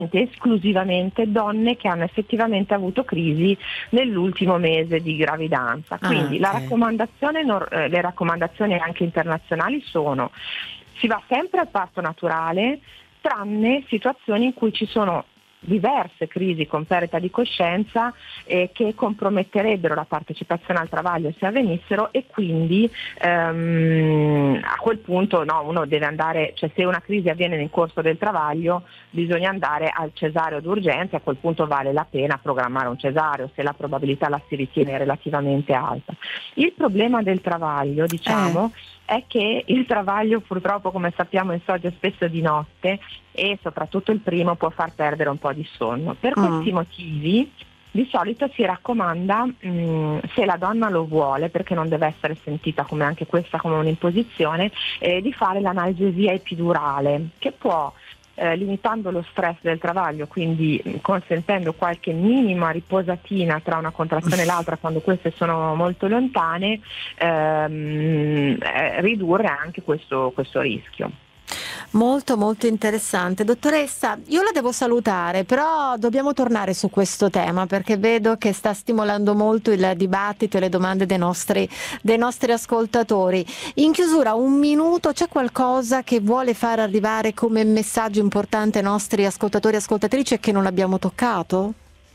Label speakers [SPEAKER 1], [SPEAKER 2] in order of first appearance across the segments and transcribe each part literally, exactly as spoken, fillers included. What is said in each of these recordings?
[SPEAKER 1] esclusivamente donne che hanno effettivamente avuto crisi nell'ultimo mese di gravidanza. Quindi ah, okay. la raccomandazione, le raccomandazioni anche internazionali sono: si va sempre al parto naturale, tranne situazioni in cui ci sono diverse crisi con perdita di coscienza eh, che comprometterebbero la partecipazione al travaglio se avvenissero, e quindi ehm, a quel punto no, uno deve andare, cioè se una crisi avviene nel corso del travaglio bisogna andare al cesareo d'urgenza, a quel punto vale la pena programmare un cesareo se la probabilità la si ritiene relativamente alta. Il problema del travaglio, diciamo, eh. è che il travaglio purtroppo, come sappiamo, insorge spesso di notte e soprattutto il primo può far perdere un po' di sonno. Per mm. questi motivi di solito si raccomanda, mh, se la donna lo vuole, perché non deve essere sentita come anche questa come un'imposizione, eh, di fare l'analgesia epidurale, che può Eh, limitando lo stress del travaglio, quindi mh, consentendo qualche minima riposatina tra una contrazione e l'altra quando queste sono molto lontane, ehm, eh, ridurre anche questo, questo rischio.
[SPEAKER 2] Molto molto interessante. Dottoressa, io la devo salutare, però dobbiamo tornare su questo tema perché vedo che sta stimolando molto il dibattito e le domande dei nostri, dei nostri ascoltatori. In chiusura, un minuto, c'è qualcosa che vuole far arrivare come messaggio importante ai nostri ascoltatori e ascoltatrici e che non abbiamo toccato?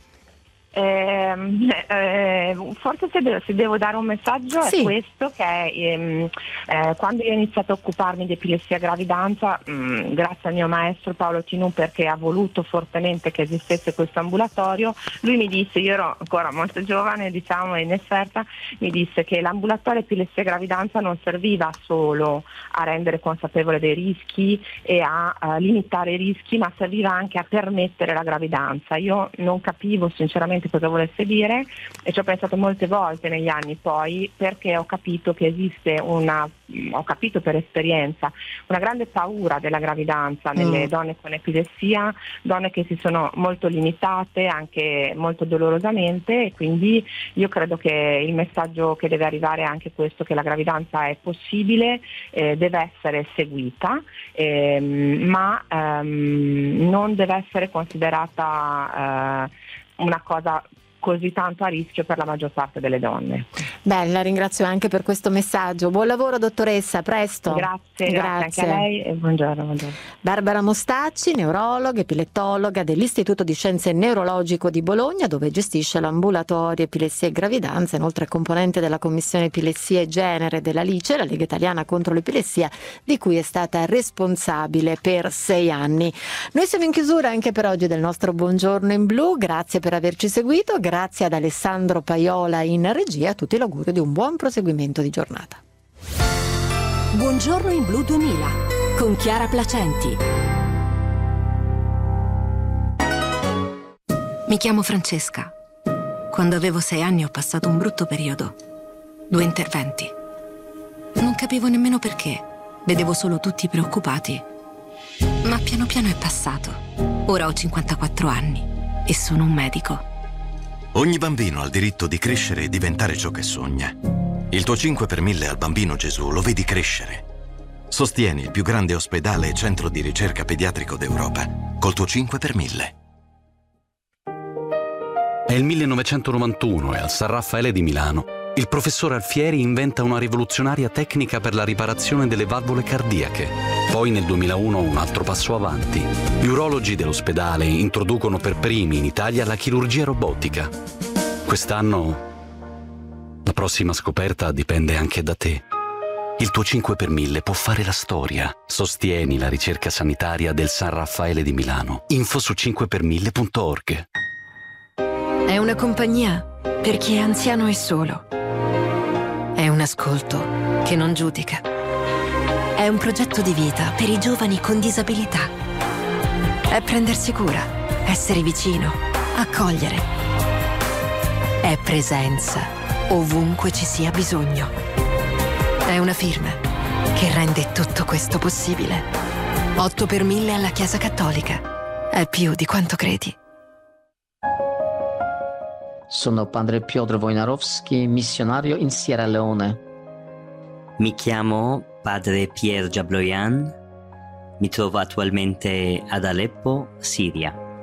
[SPEAKER 1] Eh, eh, forse se devo, se devo dare un messaggio sì. è questo, che ehm, eh, quando io ho iniziato a occuparmi di epilessia gravidanza, mh, grazie al mio maestro Paolo Tinù, perché ha voluto fortemente che esistesse questo ambulatorio, lui mi disse, io ero ancora molto giovane, diciamo, e inesperta, mi disse che l'ambulatorio epilessia gravidanza non serviva solo a rendere consapevole dei rischi e a, a limitare i rischi, ma serviva anche a permettere la gravidanza. Io non capivo sinceramente cosa volesse dire e ci ho pensato molte volte negli anni poi, perché ho capito che esiste una, ho capito per esperienza, una grande paura della gravidanza nelle mm. donne con epilessia, donne che si sono molto limitate anche molto dolorosamente, e quindi io credo che il messaggio che deve arrivare è anche questo, che la gravidanza è possibile, eh, deve essere seguita, ehm, ma ehm, non deve essere considerata eh, una cosa così tanto a rischio per la maggior parte delle donne.
[SPEAKER 2] Beh, la ringrazio anche per questo messaggio. Buon lavoro dottoressa, a presto.
[SPEAKER 1] Grazie, grazie, grazie anche a lei e buongiorno, buongiorno.
[SPEAKER 2] Barbara Mostacci, neurologa, epilettologa dell'Istituto di Scienze Neurologico di Bologna, dove gestisce l'ambulatorio epilessia e gravidanza, inoltre componente della Commissione Epilessia e Genere della LICE, la Lega Italiana contro l'Epilessia, di cui è stata responsabile per sei anni. Noi siamo in chiusura anche per oggi del nostro Buongiorno in Blu, grazie per averci seguito, grazie ad Alessandro Paiola in regia, a tutti l'augurio di un buon proseguimento di giornata.
[SPEAKER 3] Buongiorno in Blu duemila con Chiara Placenti.
[SPEAKER 4] Mi chiamo Francesca. Quando avevo sei anni ho passato un brutto periodo. Due interventi. Non capivo nemmeno perché. Vedevo solo tutti preoccupati. Ma piano piano è passato. Ora ho cinquantaquattro anni e sono un medico.
[SPEAKER 5] Ogni bambino ha il diritto di crescere e diventare ciò che sogna. Il tuo cinque per mille al Bambino Gesù lo vedi crescere. Sostieni il più grande ospedale e centro di ricerca pediatrico d'Europa col tuo cinque per mille.
[SPEAKER 6] È il millenovecentonovantuno e al San Raffaele di Milano il professor Alfieri inventa una rivoluzionaria tecnica per la riparazione delle valvole cardiache. Poi nel duemilauno un altro passo avanti. Gli urologi dell'ospedale introducono per primi in Italia la chirurgia robotica. Quest'anno la prossima scoperta dipende anche da te. Il tuo cinque per mille può fare la storia. Sostieni la ricerca sanitaria del San Raffaele di Milano. Info su cinque per mille punto org.
[SPEAKER 4] È una compagnia per chi è anziano e solo. È un ascolto che non giudica. È un progetto di vita per i giovani con disabilità. È prendersi cura, essere vicino, accogliere. È presenza ovunque ci sia bisogno. È una firma che rende tutto questo possibile. otto per mille alla Chiesa Cattolica. È più di quanto credi.
[SPEAKER 7] Sono padre Piotr Wojnarowski, missionario in Sierra Leone.
[SPEAKER 8] Mi chiamo padre Pierre Jabloyan, mi trovo attualmente ad Aleppo, Siria.